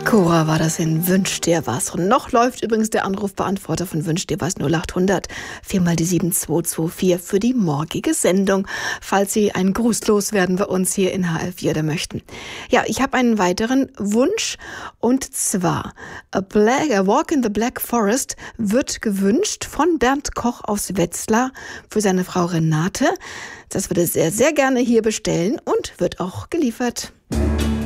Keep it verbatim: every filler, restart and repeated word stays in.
Cora war das in Wünsch dir was. Und noch läuft übrigens der Anrufbeantworter von Wünsch dir was null achthundert vier mal die sieben zwei zwei vier für die morgige Sendung, falls Sie einen Gruß loswerden bei uns hier in H L vier oder möchten. Ja, ich habe einen weiteren Wunsch und zwar A, Black, A Walk in the Black Forest wird gewünscht von Bernd Koch aus Wetzlar für seine Frau Renate. Das würde er sehr, sehr gerne hier bestellen und wird auch geliefert.